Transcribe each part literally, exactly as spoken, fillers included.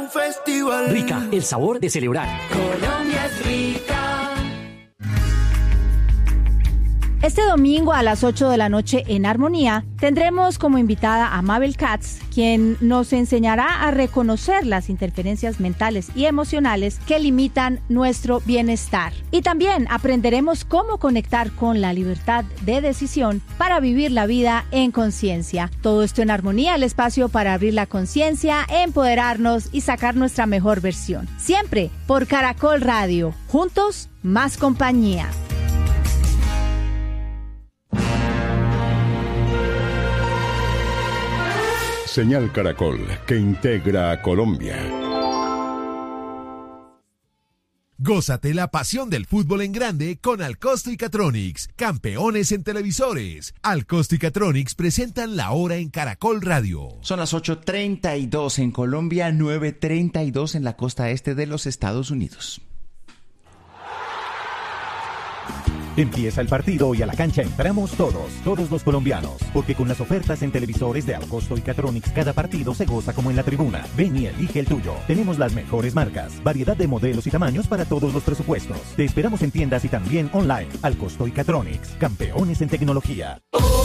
festival. Rica, el sabor de celebrar. Colombia es rica. Este domingo a las ocho de la noche en Armonía tendremos como invitada a Mabel Katz, quien nos enseñará a reconocer las interferencias mentales y emocionales que limitan nuestro bienestar. Y también aprenderemos cómo conectar con la libertad de decisión para vivir la vida en conciencia. Todo esto en Armonía, el espacio para abrir la conciencia, empoderarnos y sacar nuestra mejor versión. Siempre por Caracol Radio. Juntos, más compañía. Señal Caracol, que integra a Colombia. Gózate la pasión del fútbol en grande con Alcosto y Catronics, campeones en televisores. Alcosto y Catronics presentan La Hora en Caracol Radio. Son las ocho treinta y dos en Colombia, nueve treinta y dos en la costa este de los Estados Unidos. Empieza el partido y a la cancha entramos todos, todos los colombianos, porque con las ofertas en televisores de Alcosto y Catronics cada partido se goza como en la tribuna. Ven y elige el tuyo. Tenemos las mejores marcas, variedad de modelos y tamaños para todos los presupuestos. Te esperamos en tiendas y también online. Alcosto y Catronics, campeones en tecnología.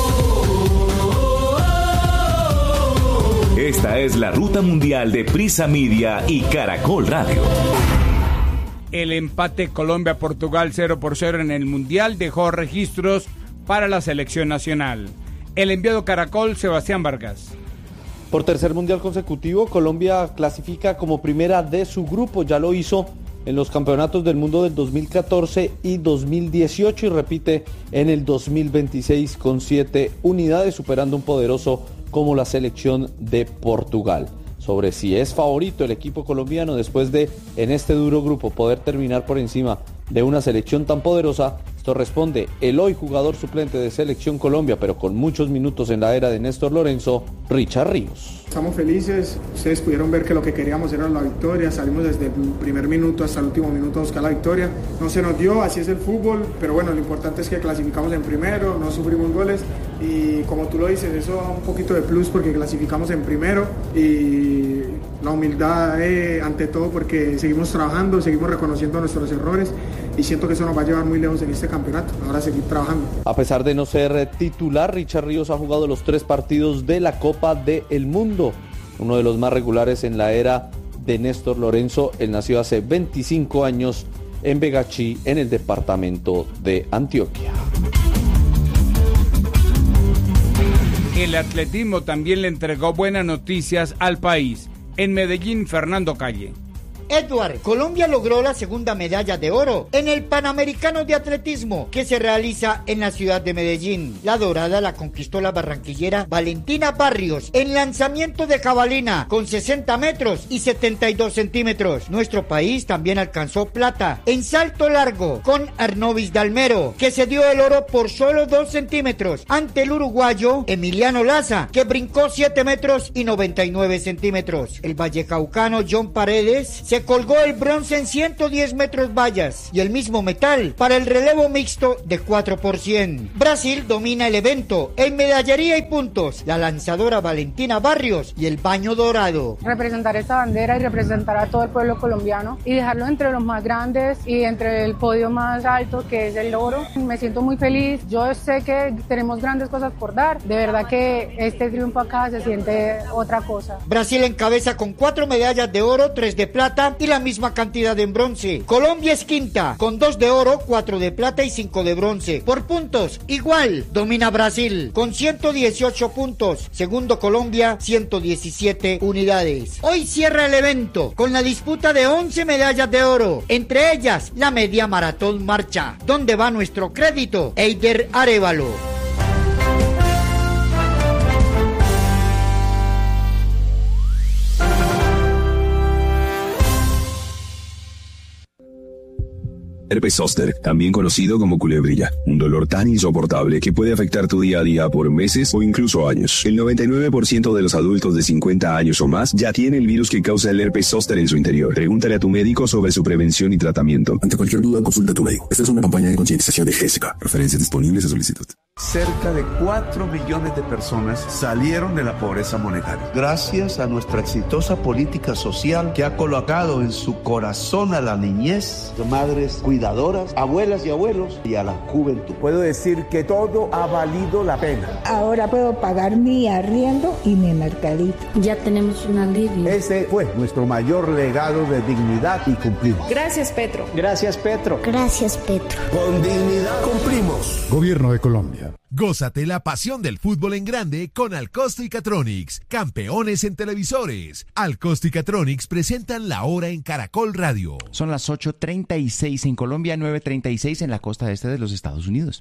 Esta es la ruta mundial de Prisa Media y Caracol Radio. El empate Colombia-Portugal cero por cero en el Mundial dejó registros para la selección nacional. El enviado Caracol, Sebastián Vargas. Por tercer Mundial consecutivo, Colombia clasifica como primera de su grupo. Ya lo hizo en los campeonatos del mundo del dos mil catorce y dos mil dieciocho y repite en el dos mil veintiséis con siete unidades, superando un poderoso como la selección de Portugal. Sobre si es favorito el equipo colombiano después de, en este duro grupo, poder terminar por encima de una selección tan poderosa, esto responde el hoy jugador suplente de Selección Colombia, pero con muchos minutos en la era de Néstor Lorenzo, Richard Ríos. Estamos felices, ustedes pudieron ver que lo que queríamos era la victoria, salimos desde el primer minuto hasta el último minuto a buscar la victoria, no se nos dio, así es el fútbol, pero bueno, lo importante es que clasificamos en primero, no sufrimos goles y como tú lo dices, eso da un poquito de plus porque clasificamos en primero y la humildad eh, ante todo porque seguimos trabajando, seguimos reconociendo nuestros errores y siento que eso nos va a llevar muy lejos en este campeonato, ahora seguir trabajando. A pesar de no ser titular, Richard Ríos ha jugado los tres partidos de la Copa del Mundo, uno de los más regulares en la era de Néstor Lorenzo. Él nació hace veinticinco años en Begachí, en el departamento de Antioquia. El atletismo también le entregó buenas noticias al país. En Medellín, Fernando Calle. Edward, Colombia logró la segunda medalla de oro en el Panamericano de Atletismo que se realiza en la ciudad de Medellín. La dorada la conquistó la barranquillera Valentina Barrios en lanzamiento de jabalina con sesenta metros y setenta y dos centímetros. Nuestro país también alcanzó plata en salto largo con Arnovis Dalmero, que se dio el oro por solo dos centímetros ante el uruguayo Emiliano Laza, que brincó siete metros y noventa y nueve centímetros. El vallecaucano John Paredes se Se colgó el bronce en ciento diez metros vallas y el mismo metal para el relevo mixto de cuatro por cien. Brasil domina el evento en medallería y puntos. La lanzadora Valentina Barrios y el baño dorado. Representar esta bandera y representar a todo el pueblo colombiano y dejarlo entre los más grandes y entre el podio más alto que es el oro. Me siento muy feliz. Yo sé que tenemos grandes cosas por dar. De verdad que este triunfo acá se siente otra cosa. Brasil encabeza con cuatro medallas de oro, tres de plata y la misma cantidad en bronce. Colombia es quinta, con dos de oro, cuatro de plata y cinco de bronce. Por puntos, igual, domina Brasil, con ciento dieciocho puntos. Segundo Colombia, ciento diecisiete unidades. Hoy cierra el evento con la disputa de once medallas de oro, entre ellas la media maratón marcha. ¿Dónde va nuestro crédito? Eider Arévalo. Herpes zóster, también conocido como culebrilla, un dolor tan insoportable que puede afectar tu día a día por meses o incluso años. El noventa y nueve por ciento de los adultos de cincuenta años o más ya tiene el virus que causa el herpes zóster en su interior. Pregúntale a tu médico sobre su prevención y tratamiento. Ante cualquier duda, consulta a tu médico. Esta es una campaña de concientización de G S K. Referencias disponibles a solicitud. Cerca de cuatro millones de personas salieron de la pobreza monetaria. Gracias a nuestra exitosa política social que ha colocado en su corazón a la niñez, madres cuidadoras, abuelas y abuelos y a la juventud. Puedo decir que todo ha valido la pena. Ahora puedo pagar mi arriendo y mi mercadito. Ya tenemos un alivio. Ese fue nuestro mayor legado de dignidad y cumplimos. Gracias, Petro. Gracias, Petro. Gracias, Petro. Con dignidad cumplimos. Gobierno de Colombia. Gózate la pasión del fútbol en grande con Alcosto y Catronics, campeones en televisores. Alcosto y Catronics presentan la hora en Caracol Radio. Son las ocho treinta y seis en Colombia, nueve treinta y seis en la costa este de los Estados Unidos.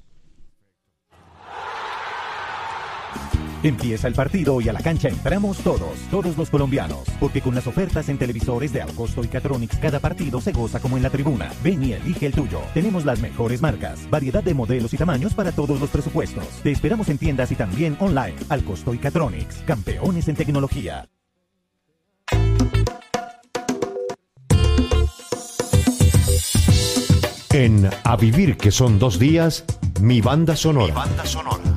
Empieza el partido y a la cancha entramos todos, todos los colombianos, porque con las ofertas en televisores de Alcosto y Catronics cada partido se goza como en la tribuna. Ven y elige el tuyo. Tenemos las mejores marcas, variedad de modelos y tamaños para todos los presupuestos. Te esperamos en tiendas y también online. Alcosto y Catronics, campeones en tecnología. En A Vivir, que son dos días, mi banda sonora. Mi banda sonora.